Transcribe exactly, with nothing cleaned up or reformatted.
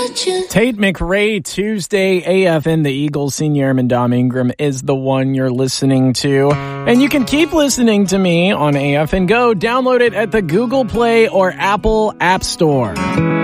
Tate McRae, Tuesday A F N, the Eagles senior airman Dom Ingram is the one you're listening to. And you can keep listening to me on A F N Go. Download it at the Google Play or Apple App Store.